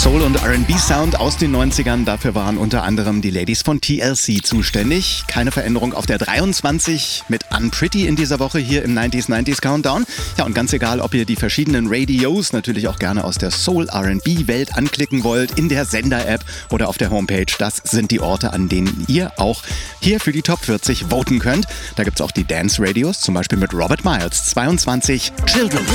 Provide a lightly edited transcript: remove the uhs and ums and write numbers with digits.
Soul- und R&B-Sound aus den 90ern. Dafür waren unter anderem die Ladies von TLC zuständig. Keine Veränderung auf der 23 mit Unpretty in dieser Woche hier im 90s Countdown. Ja, und ganz egal, ob ihr die verschiedenen Radios natürlich auch gerne aus der Soul-R&B-Welt anklicken wollt, in der Sender-App oder auf der Homepage, das sind die Orte, an denen ihr auch hier für die Top 40 voten könnt. Da gibt's auch die Dance-Radios, zum Beispiel mit Robert Miles, 22, Children.